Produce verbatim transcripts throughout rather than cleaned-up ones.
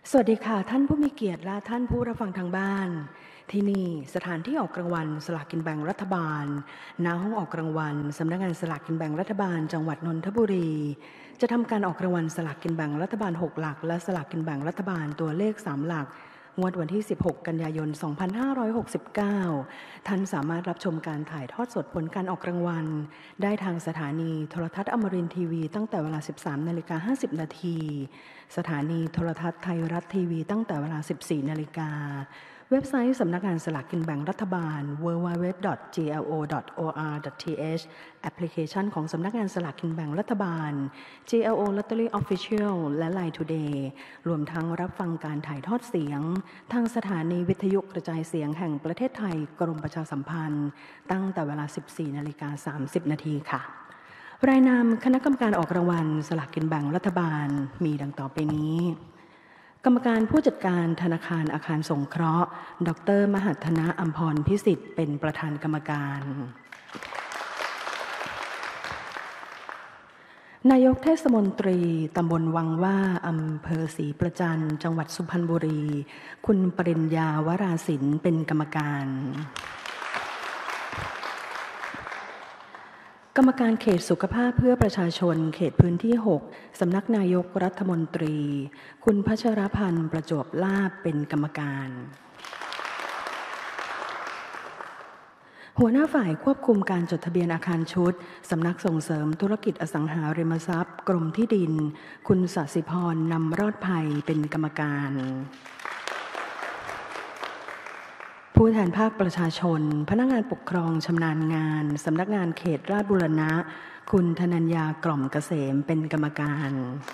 สวัสดีค่ะท่านผู้มีเกียรติและท่านผู้รับฟังทางบ้านที่นี่สถานที่ออกรางวัลสลากกินแบ่งรัฐบาลณห้องออกรางวัลสำนักงานสลากกินแบ่งรัฐบาลจังหวัดนนทบุรีจะทำการออกรางวัลสลากกินแบ่งรัฐบาลหกหลักและสลากกินแบ่งรัฐบาลตัวเลขสามหลักงวดวันที่สิบหกกันยายนสองพันห้าร้อยหกสิบเก้าท่านสามารถรับชมการถ่ายทอดสดผลการออกรางวัลได้ทางสถานีโทรทัศน์อมรินทร์ทีวีตั้งแต่เวลา สิบสามนาฬิกาห้าสิบนาทีสถานีโทรทัศน์ไทยรัฐทีวีตั้งแต่เวลา สิบสี่นาฬิกาเว็บไซต์สำนักงานสลากกินแบ่งรัฐบาล ดับเบิลยู ดับเบิลยู ดับเบิลยู ดอท จี แอล โอ ดอท โอ อาร์ ดอท ที เอช แอปพลิเคชันของสำนักงานสลากกินแบ่งรัฐบาล จี แอล โอ Lottery Official และ ไลน์ Today รวมทั้งรับฟังการถ่ายทอดเสียงทางสถานีวิทยุกระจายเสียงแห่งประเทศไทยกรมประชาสัมพันธ์ตั้งแต่เวลา สิบสี่นาฬิกาสามสิบนาทีค่ะรายนามคณะกรรมการออกรางวัลสลากกินแบ่งรัฐบาลมีดังต่อไปนี้กรรมการผู้จัดการธนาคารอาคารสงเคราะห์ดรมหัฒนะอัมพรพิสิทธิ์เป็นประธานกรรมการนายกเทศมนตรีตำบลวังว่าอำเภอศรีประจันจังหวัดสุพรรณบุรีคุณปริญญาวราศิลป์เป็นกรรมการกรรมการเขตสุขภาพเพื่อประชาชนเขตพื้นที่หกสำนักนายกรัฐมนตรีคุณพัชรพันธ์ประจวบลาภเป็นกรรมการหัวหน้าฝ่ายควบคุมการจดทะเบียนอาคารชุดสำนักส่งเสริมธุรกิจอสังหาริมทรัพย์กรมที่ดินคุณศศิพรนำรอดภัยเป็นกรรมการผู้แทนภาคประชาชนพนักงานปกครองชำนาญงานสำนักงานเขตราชบูรณะคุณธนัญญากล่อมเกษมเป็นกรรมการ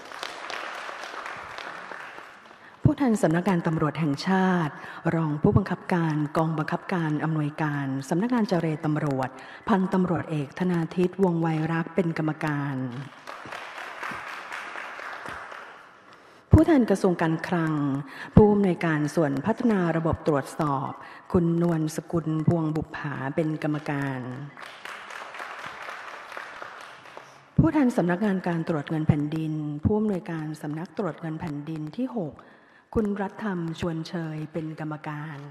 ผู้แทนสำนักงานตำรวจแห่งชาติรองผู้บังคับการกองบังคับการอำนวยการสำนักงานเจรตำรวจพันตำรวจเอกธนาทิตวงศ์ไวรักษ์เป็นกรรมการผู้แทนกระทรวงการคลังผู้อำนวยการส่วนพัฒนาระบบตรวจสอบคุณนวลสกุลพวงบุปผาเป็นกรรมการผู้แทนสำนักงานการตรวจเงินแผ่นดินผู้อำนวยการสำนักตรวจเงินแผ่นดินที่หกคุณรัฐธรรมชวนเชยเป็นกรรมการ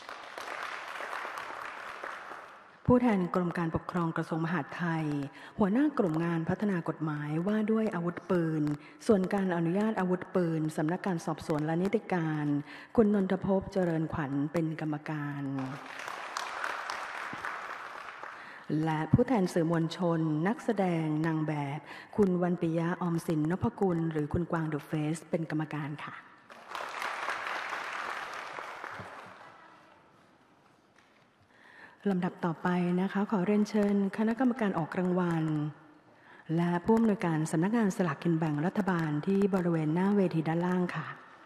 ผู้แทนกรมการปกครองกระทรวงมหาดไทยหัวหน้ากลุ่มงานพัฒนากฎหมายว่าด้วยอาวุธปืนส่วนการอนุญาตอาวุธปืนสำนักการสอบสวนและนิติการคุณนนทภพเจริญขวัญเป็นกรรมการและผู้แทนสื่อมวลชนนักแสดงนางแบบคุณวันปิยะออมสินนพกุลหรือคุณกวางเดอะเฟสเป็นกรรมการค่ะลำดับต่อไปนะคะขอเรียนเชิญคณะกรรมการออกรางวัลและผู้อำนวยการสำนักงานสลากกินแบ่งรัฐบาลที่บริเวณหน้าเวทีด้านล่างค่ะ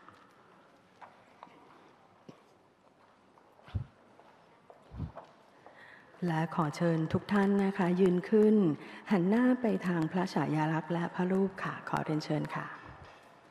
และขอเชิญทุกท่านนะคะยืนขึ้นหันหน้าไปทางพระฉายาลักษณ์และพระรูปค่ะขอเรียนเชิญค่ะ